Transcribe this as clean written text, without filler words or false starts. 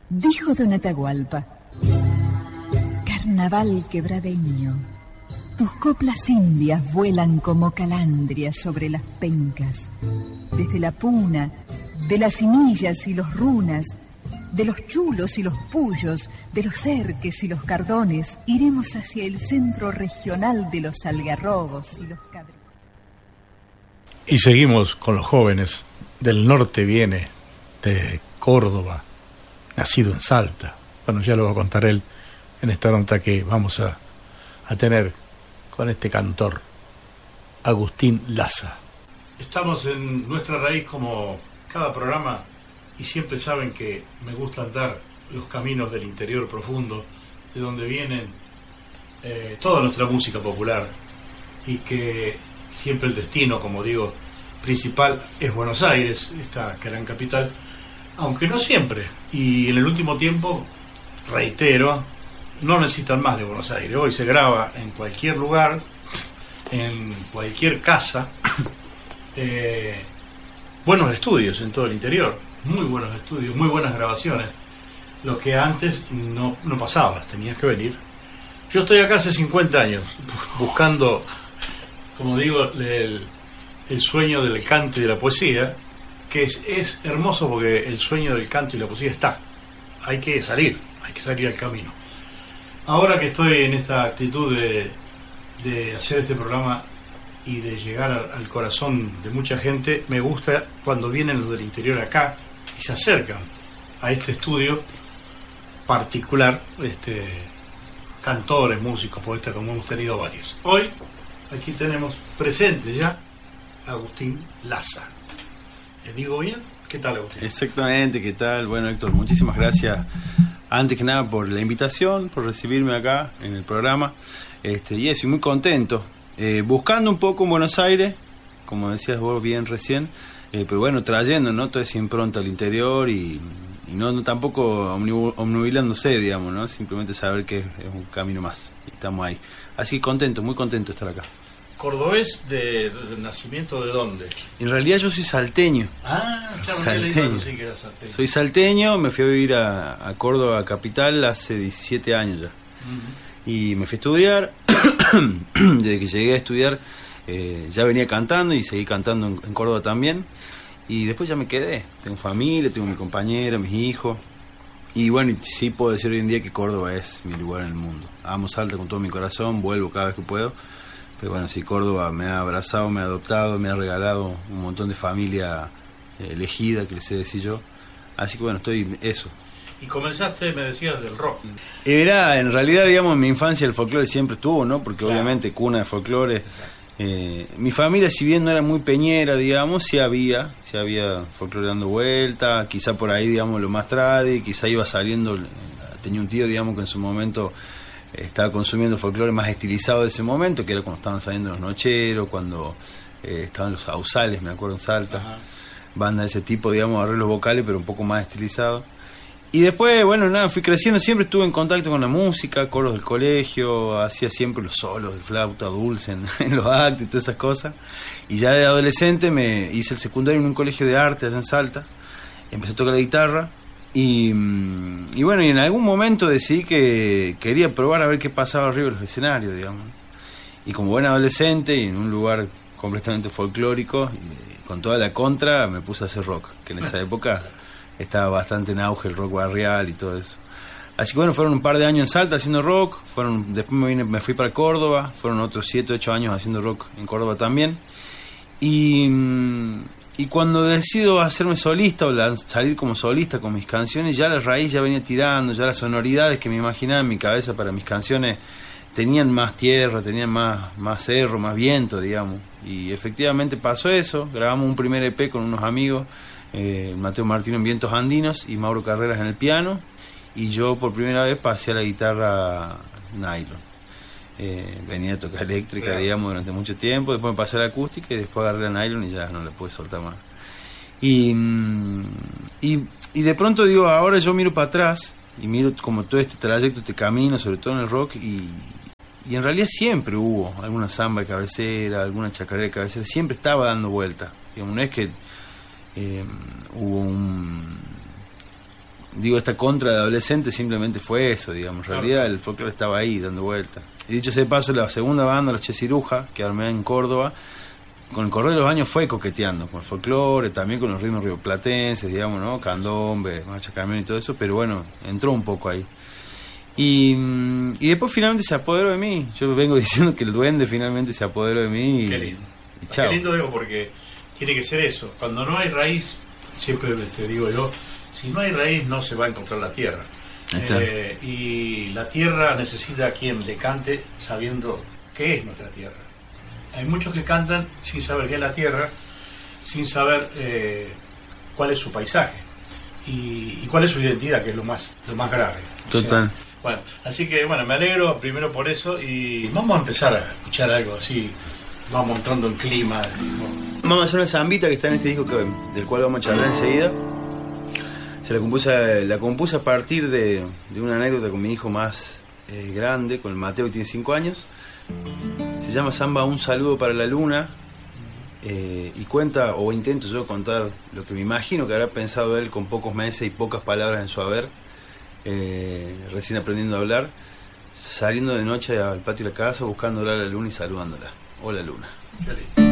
Dijo don Atahualpa: carnaval quebradeño, tus coplas indias vuelan como calandrias sobre las pencas. Desde la puna, de las simillas y los runas, de los chulos y los puyos, de los cerques y los cardones, iremos hacia el centro regional de los algarrobos y los cabritos. Y seguimos con los jóvenes. Del norte viene, de Córdoba, nacido en Salta. Bueno, ya lo va a contar él en esta nota que vamos a tener con este cantor, Agustín Laza. Estamos en Nuestra Raíz como cada programa y siempre saben que me gusta andar los caminos del interior profundo, de donde vienen toda nuestra música popular, y que siempre el destino, como digo, principal es Buenos Aires, esta gran capital, aunque no siempre. Y en el último tiempo, reitero, no necesitan más de Buenos Aires. Hoy se graba en cualquier lugar, en cualquier casa, buenos estudios en todo el interior, muy buenos estudios, muy buenas grabaciones, lo que antes no pasaba, tenías que venir. Yo estoy acá hace 50 años buscando, como digo, el sueño del canto y de la poesía, que es hermoso porque el sueño del canto y la poesía está. Hay que salir al camino. Ahora que estoy en esta actitud de hacer este programa y de llegar al corazón de mucha gente, me gusta cuando vienen los del interior acá y se acercan a este estudio particular, cantores, músicos, poetas, como hemos tenido varios. Hoy aquí tenemos presente ya Agustín Laza. ¿Le digo bien? ¿Qué tal, Agustín? Exactamente, ¿qué tal? Bueno, Héctor, muchísimas gracias antes que nada por la invitación, por recibirme acá en el programa. Y eso, muy contento. Buscando un poco en Buenos Aires, como decías vos bien recién, pero bueno, trayendo, ¿no?, toda esa impronta al interior y no tampoco omnubilándose, digamos, ¿no? Simplemente saber que es un camino más. Y estamos ahí. Así que contento, muy contento de estar acá. ¿Cordobés de nacimiento de dónde? En realidad yo soy salteño. Ah, claro, salteño. Sí que era salteño. Soy salteño, me fui a vivir a Córdoba capital hace 17 años ya. Uh-huh. Y me fui a estudiar. Desde que llegué a estudiar ya venía cantando y seguí cantando en Córdoba también. Y después ya me quedé. Tengo familia, tengo mi compañera, mis hijos. Y bueno, sí puedo decir hoy en día que Córdoba es mi lugar en el mundo. Amo Salta con todo mi corazón, vuelvo cada vez que puedo. Pero bueno, sí, Córdoba me ha abrazado, me ha adoptado, me ha regalado un montón de familia elegida, que les sé decir yo. Así que bueno, estoy eso. Y comenzaste, me decías, del rock. Era, en realidad, digamos, en mi infancia el folclore siempre estuvo, ¿no? Porque claro, obviamente cuna de folclore. Mi familia, si bien no era muy peñera, digamos, sí había folclore dando vuelta, quizá por ahí, digamos, lo más tradi, quizá iba saliendo, tenía un tío, digamos, que en su momento estaba consumiendo folclore más estilizado de ese momento, que era cuando estaban saliendo los nocheros, cuando estaban los sausales, me acuerdo, en Salta. Ajá. Bandas de ese tipo, digamos, arreglos vocales, pero un poco más estilizados. Y después, bueno, nada, fui creciendo, siempre estuve en contacto con la música, coros del colegio, hacía siempre los solos de flauta dulce en los actos y todas esas cosas. Y ya de adolescente me hice el secundario en un colegio de arte allá en Salta, empecé a tocar la guitarra. Y bueno, y en algún momento decidí que quería probar a ver qué pasaba arriba de los escenarios, digamos. Y como buen adolescente y en un lugar completamente folclórico, con toda la contra, me puse a hacer rock, que en esa época estaba bastante en auge el rock barrial y todo eso. Así que bueno, fueron un par de años en Salta haciendo rock, después me fui para Córdoba, fueron otros 7, 8 años haciendo rock en Córdoba también. Y cuando decido hacerme solista o salir como solista con mis canciones, ya la raíz ya venía tirando, ya las sonoridades que me imaginaba en mi cabeza para mis canciones tenían más tierra, tenían más cerro, más viento, digamos. Y efectivamente pasó eso, grabamos un primer EP con unos amigos, Mateo Martino en vientos andinos y Mauro Carreras en el piano, y yo por primera vez pasé a la guitarra nylon. Venía a tocar eléctrica, claro, digamos, durante mucho tiempo, después me pasé a la acústica y después agarré la nylon y ya no la pude soltar más. Y de pronto digo, ahora yo miro para atrás y miro como todo este trayecto, este camino, sobre todo en el rock, y en realidad siempre hubo alguna samba de cabecera, alguna chacarera de cabecera, siempre estaba dando vuelta. Digamos, no es que hubo digo, esta contra de adolescente simplemente fue eso, digamos. En realidad el folclore estaba ahí, dando vuelta. Y dicho sea de paso, la segunda banda, Los Checiruja, que armé en Córdoba, con el correr de los años fue coqueteando con el folclore, también con los ritmos rioplatenses, digamos, ¿no? Candombe, marcha camión y todo eso, pero bueno, entró un poco ahí. Y después finalmente se apoderó de mí. Yo vengo diciendo que el duende finalmente se apoderó de mí. Qué lindo. Y chao. Qué lindo, digo, porque tiene que ser eso. Cuando no hay raíz, siempre te digo yo, si no hay raíz no se va a encontrar la tierra. Y la tierra necesita a quien le cante sabiendo qué es nuestra tierra. Hay muchos que cantan sin saber qué es la tierra, sin saber cuál es su paisaje y cuál es su identidad, que es lo más grave. Total. Bueno, así que bueno, me alegro primero por eso y vamos a empezar a escuchar algo así, vamos entrando en clima. Vamos a hacer una zambita que está en este disco del cual vamos a charlar enseguida. La compuse a partir de una anécdota con mi hijo más grande, con el Mateo, que tiene 5 años. Se llama Samba Un Saludo para la Luna, y cuenta, o intento yo contar lo que me imagino que habrá pensado él con pocos meses y pocas palabras en su haber, recién aprendiendo a hablar, saliendo de noche al patio de la casa, buscándola a la luna y saludándola. Hola, luna. Qué lindo.